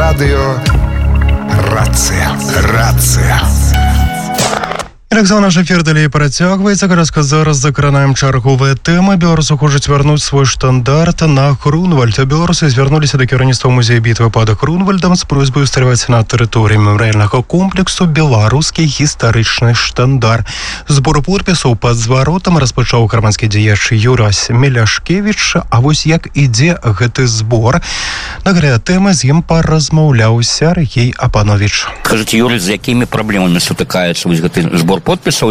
Радыё Рацыя. Александр, наш эфир далей працягваецца. Казка зараз закранаем чарговыя тэмы. Беларусы хочуць вярнуць свой штандарт на Грунвальд. Беларусы звярнуліся да кіраўніцтва музея бітвы пад Грунвальдам з просьбай усталяваць на тэрыторыі мемарыяльнага комплексу беларускі гістарычны штандар. Збор подпісаў пад зваротам распачаў грамадскі дзеяч Юрась Меляшкевіч. А вось як ідзе гэты збор? На гэтыя тэмы з ім паразмаўляў Сергей Апанович. Скажите, Юрий, з якімі праблемамі сутыкаецца вось гэты збор подпісаў?